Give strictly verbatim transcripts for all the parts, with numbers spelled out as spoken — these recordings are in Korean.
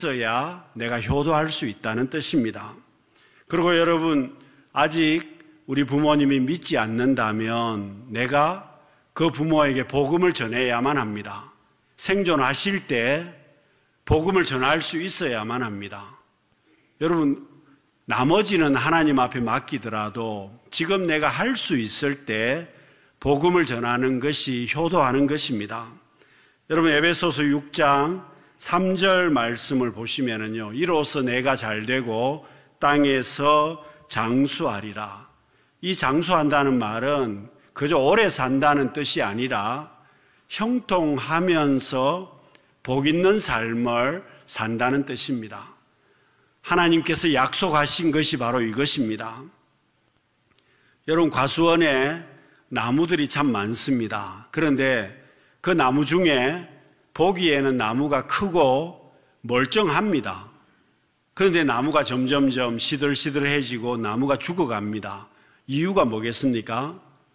있어야 내가 효도할 수 있다는 뜻입니다. 그리고 여러분, 아직 우리 부모님이 믿지 않는다면 내가 그 부모에게 복음을 전해야만 합니다. 생존하실 때 복음을 전할 수 있어야만 합니다. 여러분, 나머지는 하나님 앞에 맡기더라도 지금 내가 할 수 있을 때 복음을 전하는 것이 효도하는 것입니다. 여러분, 에베소서 육 장 삼 절 말씀을 보시면은요, 이로써 내가 잘되고 땅에서 장수하리라. 이 장수한다는 말은 그저 오래 산다는 뜻이 아니라 형통하면서 복 있는 삶을 산다는 뜻입니다. 하나님께서 약속하신 것이 바로 이것입니다. 여러분, 과수원에 나무들이 참 많습니다. 그런데 그 나무 중에 보기에는 나무가 크고 멀쩡합니다. 그런데 나무가 점점점 시들시들해지고 나무가 죽어갑니다. 이유가 뭐겠습니까?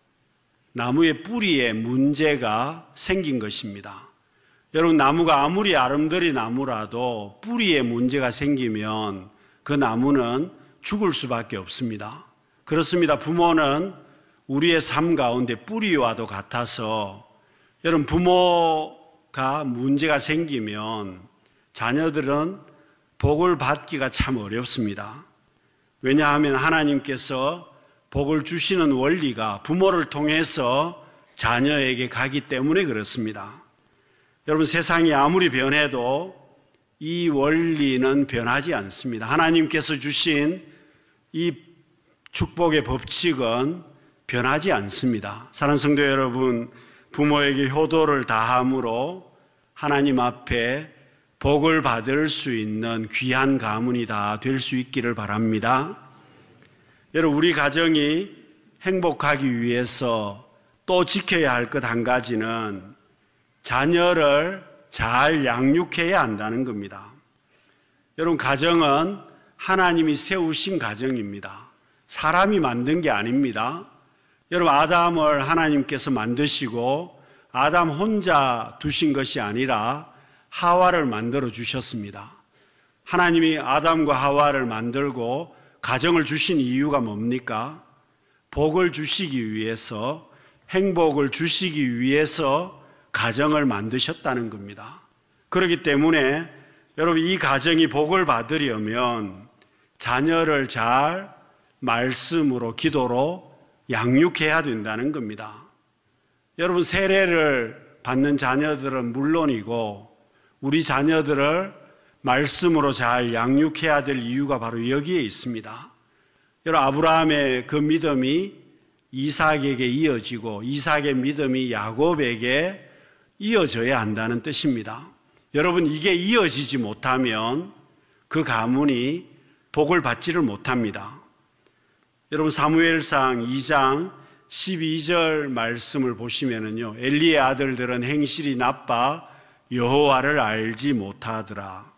나무의 뿌리에 문제가 생긴 것입니다. 여러분, 나무가 아무리 아름드리 나무라도 뿌리에 문제가 생기면 그 나무는 죽을 수밖에 없습니다. 그렇습니다. 부모는 우리의 삶 가운데 뿌리와도 같아서, 여러분, 부모가 문제가 생기면 자녀들은 복을 받기가 참 어렵습니다. 왜냐하면 하나님께서 복을 주시는 원리가 부모를 통해서 자녀에게 가기 때문에 그렇습니다. 여러분, 세상이 아무리 변해도 이 원리는 변하지 않습니다. 하나님께서 주신 이 축복의 법칙은 변하지 않습니다. 사랑하는 성도 여러분, 부모에게 효도를 다함으로 하나님 앞에 복을 받을 수 있는 귀한 가문이 다 될 수 있기를 바랍니다. 여러분, 우리 가정이 행복하기 위해서 또 지켜야 할 것 한 가지는 자녀를 잘 양육해야 한다는 겁니다. 여러분, 가정은 하나님이 세우신 가정입니다. 사람이 만든 게 아닙니다. 여러분, 아담을 하나님께서 만드시고 아담 혼자 두신 것이 아니라 하와를 만들어 주셨습니다. 하나님이 아담과 하와를 만들고 가정을 주신 이유가 뭡니까? 복을 주시기 위해서, 행복을 주시기 위해서 가정을 만드셨다는 겁니다. 그렇기 때문에 여러분, 이 가정이 복을 받으려면 자녀를 잘 말씀으로, 기도로 양육해야 된다는 겁니다. 여러분, 세례를 받는 자녀들은 물론이고 우리 자녀들을 말씀으로 잘 양육해야 될 이유가 바로 여기에 있습니다. 여러분, 아브라함의 그 믿음이 이삭에게 이어지고 이삭의 믿음이 야곱에게 이어져야 한다는 뜻입니다. 여러분, 이게 이어지지 못하면 그 가문이 복을 받지를 못합니다. 여러분, 사무엘상 이 장 십이 절 말씀을 보시면은요, 엘리의 아들들은 행실이 나빠 여호와를 알지 못하더라.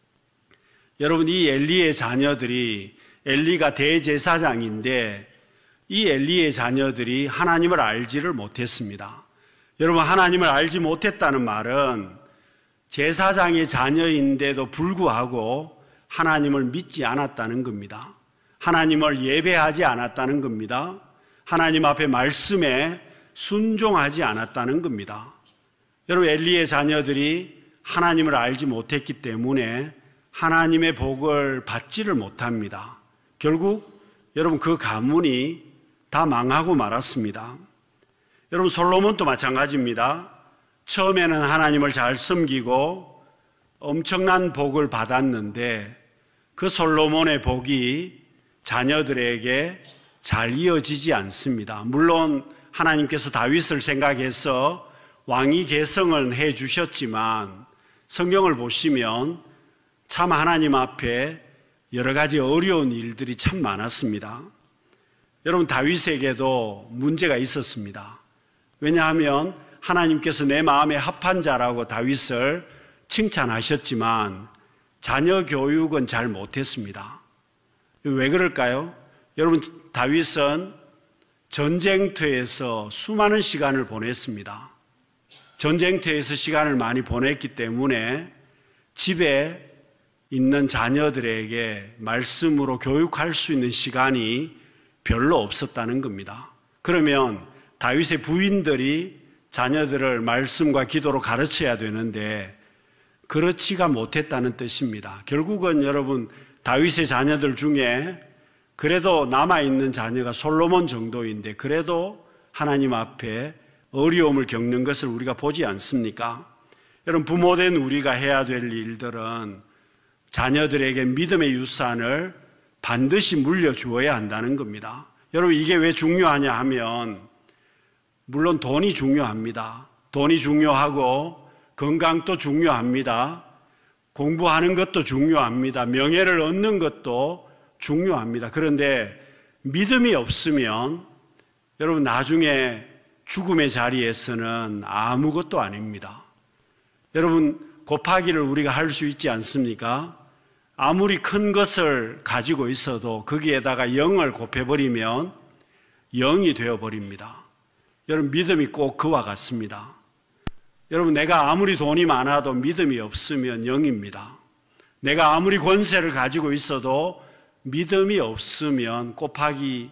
여러분, 이 엘리의 자녀들이, 엘리가 대제사장인데 이 엘리의 자녀들이 하나님을 알지를 못했습니다. 여러분, 하나님을 알지 못했다는 말은 제사장의 자녀인데도 불구하고 하나님을 믿지 않았다는 겁니다. 하나님을 예배하지 않았다는 겁니다. 하나님 앞에 말씀에 순종하지 않았다는 겁니다. 여러분, 엘리의 자녀들이 하나님을 알지 못했기 때문에 하나님의 복을 받지를 못합니다. 결국 여러분, 그 가문이 다 망하고 말았습니다. 여러분, 솔로몬도 마찬가지입니다. 처음에는 하나님을 잘 섬기고 엄청난 복을 받았는데 그 솔로몬의 복이 자녀들에게 잘 이어지지 않습니다. 물론 하나님께서 다윗을 생각해서 왕위 계승을 해 주셨지만 성경을 보시면 참 하나님 앞에 여러 가지 어려운 일들이 참 많았습니다. 여러분, 다윗에게도 문제가 있었습니다. 왜냐하면 하나님께서 내 마음에 합한 자라고 다윗을 칭찬하셨지만 자녀 교육은 잘 못했습니다. 왜 그럴까요? 여러분, 다윗은 전쟁터에서 수많은 시간을 보냈습니다. 전쟁터에서 시간을 많이 보냈기 때문에 집에 있는 자녀들에게 말씀으로 교육할 수 있는 시간이 별로 없었다는 겁니다. 그러면 다윗의 부인들이 자녀들을 말씀과 기도로 가르쳐야 되는데 그렇지가 못했다는 뜻입니다. 결국은 여러분 다윗의 자녀들 중에 그래도 남아있는 자녀가 솔로몬 정도인데 그래도 하나님 앞에 어려움을 겪는 것을 우리가 보지 않습니까? 여러분 부모된 우리가 해야 될 일들은 자녀들에게 믿음의 유산을 반드시 물려주어야 한다는 겁니다. 여러분 이게 왜 중요하냐 하면 물론 돈이 중요합니다. 돈이 중요하고 건강도 중요합니다. 공부하는 것도 중요합니다. 명예를 얻는 것도 중요합니다. 그런데 믿음이 없으면 여러분 나중에 죽음의 자리에서는 아무것도 아닙니다. 여러분 곱하기를 우리가 할 수 있지 않습니까? 아무리 큰 것을 가지고 있어도 거기에다가 영을 곱해버리면 영이 되어버립니다. 여러분 믿음이 꼭 그와 같습니다. 여러분 내가 아무리 돈이 많아도 믿음이 없으면 영입니다. 내가 아무리 권세를 가지고 있어도 믿음이 없으면 곱하기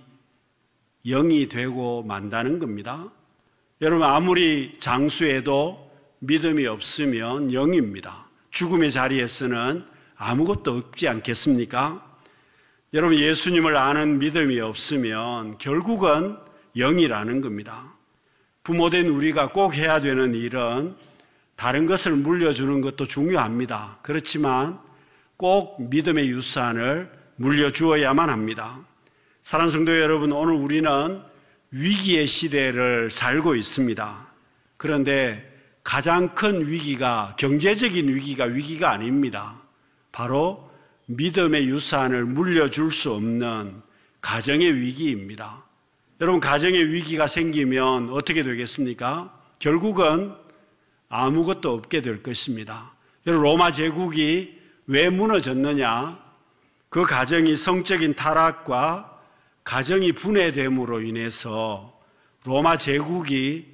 영이 되고 만다는 겁니다. 여러분 아무리 장수해도 믿음이 없으면 영입니다. 죽음의 자리에서는 아무것도 없지 않겠습니까? 여러분 예수님을 아는 믿음이 없으면 결국은 영이라는 겁니다. 부모된 우리가 꼭 해야 되는 일은 다른 것을 물려주는 것도 중요합니다. 그렇지만 꼭 믿음의 유산을 물려주어야만 합니다. 사랑하는 성도 여러분, 오늘 우리는 위기의 시대를 살고 있습니다. 그런데 가장 큰 위기가 경제적인 위기가 위기가 아닙니다. 바로 믿음의 유산을 물려줄 수 없는 가정의 위기입니다. 여러분 가정의 위기가 생기면 어떻게 되겠습니까? 결국은 아무것도 없게 될 것입니다. 여러분 로마 제국이 왜 무너졌느냐? 그 가정이 성적인 타락과 가정이 분해됨으로 인해서 로마 제국이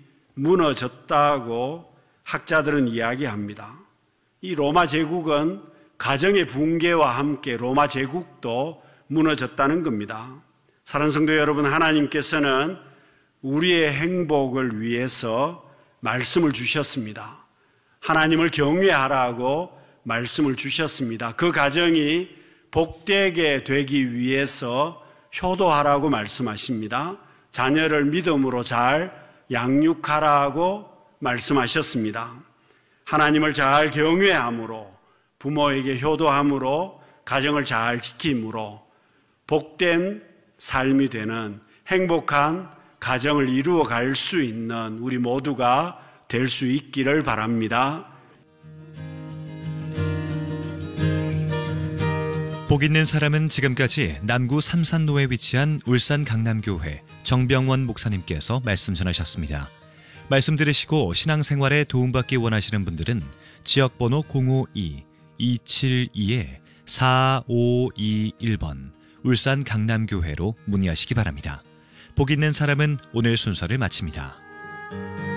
무너졌다고 학자들은 이야기합니다. 이 로마 제국은 가정의 붕괴와 함께 로마 제국도 무너졌다는 겁니다. 사랑하는 성도 여러분, 하나님께서는 우리의 행복을 위해서 말씀을 주셨습니다. 하나님을 경외하라고 말씀을 주셨습니다. 그 가정이 복되게 되기 위해서 효도하라고 말씀하십니다. 자녀를 믿음으로 잘 양육하라고 말씀하셨습니다. 하나님을 잘 경외함으로 부모에게 효도함으로 가정을 잘 지킴으로 복된 삶이 되는 행복한 가정을 이루어 갈 수 있는 우리 모두가 될 수 있기를 바랍니다. 복 있는 사람은 지금까지 남구 삼산로에 위치한 울산 강남교회 정병원 목사님께서 말씀 전하셨습니다. 말씀 들으시고 신앙생활에 도움받기 원하시는 분들은 지역번호 공오이 이칠이 사오이일 번 울산 강남교회로 문의하시기 바랍니다. 복 있는 사람은 오늘 순서를 마칩니다.